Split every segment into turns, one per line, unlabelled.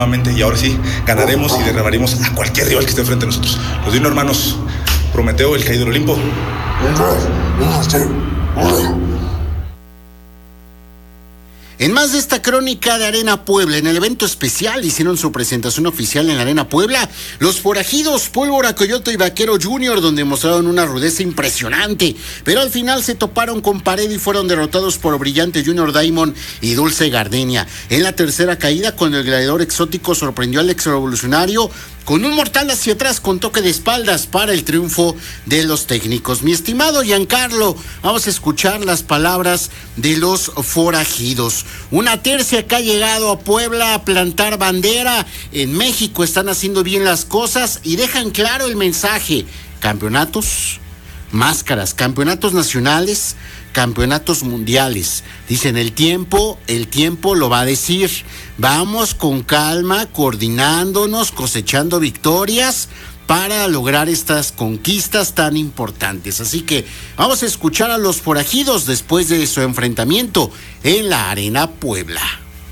Y ahora sí, ganaremos y derribaremos a cualquier rival que esté frente a nosotros. Los Dino Hermanos, Prometeo, el caído del Olimpo.
En más de esta crónica de Arena Puebla, en el evento especial hicieron su presentación oficial en la Arena Puebla los forajidos Pólvora, Coyote y Vaquero Junior, donde mostraron una rudeza impresionante, pero al final se toparon con pared y fueron derrotados por Brillante Junior Diamond y Dulce Gardenia. En la tercera caída, cuando el gladiador exótico sorprendió al ex revolucionario con un mortal hacia atrás con toque de espaldas para el triunfo de los técnicos. Mi estimado Giancarlo, vamos a escuchar las palabras de los forajidos. Una tercia que ha llegado a Puebla a plantar bandera. En México están haciendo bien las cosas y dejan claro el mensaje. Campeonatos, máscaras, campeonatos nacionales, campeonatos mundiales. Dicen el tiempo lo va a decir. Vamos con calma, coordinándonos, cosechando victorias para lograr estas conquistas tan importantes. Así que vamos a escuchar a los forajidos después de su enfrentamiento en la Arena Puebla.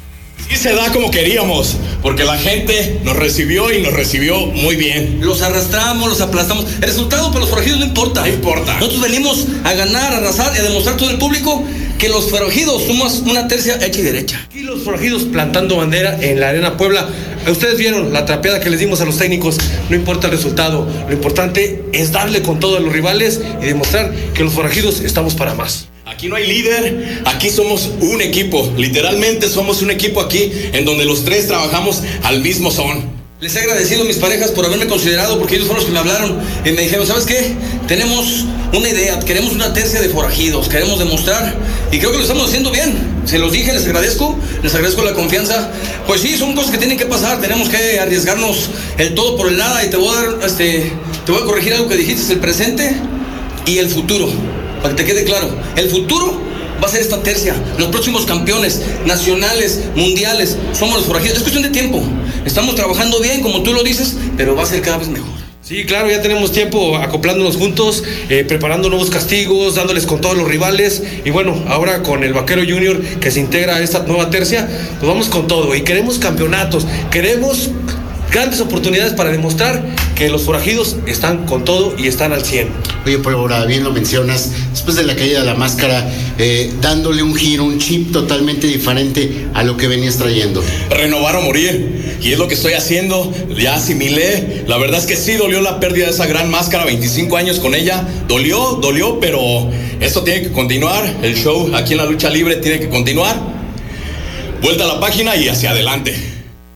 Sí se da como queríamos, porque la gente nos recibió y nos recibió muy bien.
Los arrastramos, los aplastamos. El resultado para los forajidos no importa.
No importa.
Nosotros venimos a ganar, a arrasar y a demostrar a todo el público que los forajidos somos una tercia hecha y derecha.
Aquí los forajidos plantando bandera en la Arena Puebla. Ustedes vieron la trapeada que les dimos a los técnicos. No importa el resultado, lo importante es darle con todo a los rivales y demostrar que los forajidos estamos para más.
Aquí no hay líder, aquí somos un equipo, literalmente somos un equipo aquí en donde los tres trabajamos al mismo son.
Les he agradecido a mis parejas por haberme considerado, porque ellos fueron los que me hablaron y me dijeron, ¿sabes qué? Tenemos una idea, queremos una tercia de forajidos, queremos demostrar y creo que lo estamos haciendo bien. Se los dije, les agradezco la confianza. Pues sí, son cosas que tienen que pasar, tenemos que arriesgarnos el todo por el nada y te voy a dar, te voy a corregir algo que dijiste, el presente y el futuro. Para que te quede claro, el futuro va a ser esta tercia. Los próximos campeones nacionales, mundiales, somos los forajidos. Es cuestión de tiempo. Estamos trabajando bien, como tú lo dices, pero va a ser cada vez mejor.
Sí, claro, ya tenemos tiempo acoplándonos juntos, preparando nuevos castigos, dándoles con todos los rivales. Y bueno, ahora con el Vaquero Junior que se integra a esta nueva tercia, pues vamos con todo. Y queremos campeonatos, queremos grandes oportunidades para demostrar que los forajidos están con todo y están al 100.
Oye, pero ahora bien lo mencionas, después de la caída de la máscara, dándole un giro, un chip totalmente diferente a lo que venías trayendo.
Renovar o morir, y es lo que estoy haciendo, ya asimilé. La verdad es que sí dolió la pérdida de esa gran máscara, 25 años con ella, dolió, pero esto tiene que continuar, el show aquí en la lucha libre tiene que continuar. Vuelta a la página y hacia adelante.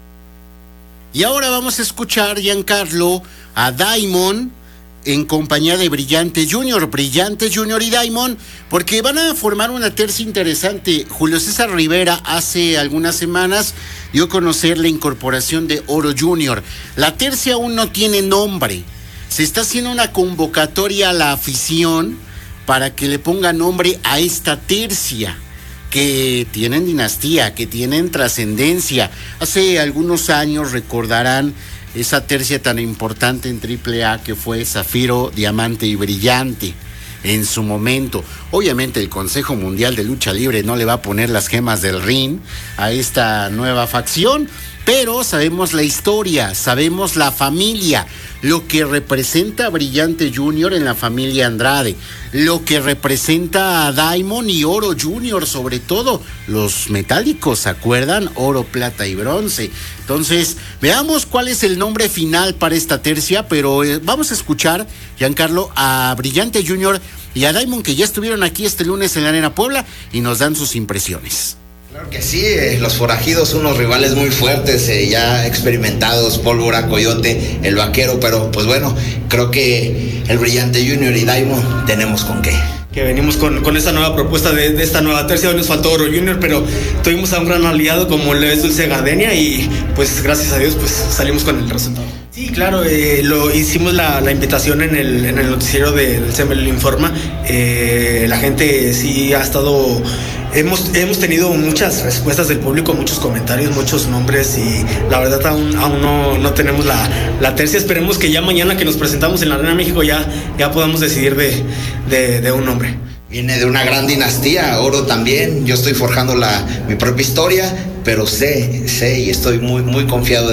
Y ahora vamos a escuchar, Giancarlo, a Diamond en compañía de Brillante Junior y Diamond, porque van a formar una tercia interesante. Julio César Rivera hace algunas semanas dio a conocer la incorporación de Oro Junior. La tercia aún no tiene nombre. Se está haciendo una convocatoria a la afición para que le ponga nombre a esta tercia, que tienen dinastía, que tienen trascendencia. Hace algunos años recordarán esa tercia tan importante en AAA que fue Zafiro, Diamante y Brillante en su momento. Obviamente el Consejo Mundial de Lucha Libre no le va a poner las gemas del ring a esta nueva facción, pero sabemos la historia, sabemos la familia, lo que representa a Brillante Junior en la familia Andrade, lo que representa a Diamond y Oro Junior, sobre todo los metálicos, ¿se acuerdan? Oro, plata y bronce. Entonces, veamos cuál es el nombre final para esta tercia, pero vamos a escuchar, Giancarlo, a Brillante Junior y a Diamond, que ya estuvieron aquí este lunes en la Arena Puebla y nos dan sus impresiones.
Claro que sí, los forajidos, unos rivales muy fuertes, ya experimentados, Pólvora, Coyote, el Vaquero, pero pues bueno, creo que el Brillante Junior y Diamond tenemos con qué.
Que venimos con esta nueva propuesta de esta nueva tercia. Hoy nos faltó Oro Junior, pero tuvimos a un gran aliado como lo es Dulce Gardenia y pues gracias a Dios pues salimos con el resultado. Sí, claro, lo hicimos la invitación en el noticiero del CML Informa. La gente sí ha estado... Hemos tenido muchas respuestas del público, muchos comentarios, muchos nombres y la verdad aún no tenemos la tercia. Esperemos que ya mañana que nos presentamos en la Arena México ya podamos decidir de un nombre.
Viene de una gran dinastía, Oro también, yo estoy forjando mi propia historia pero sé y estoy muy confiado